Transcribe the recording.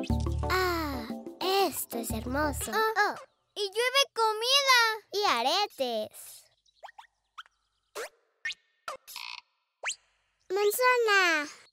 Ah, esto es hermoso. ¡Y llueve comida! Y aretes. Manzana.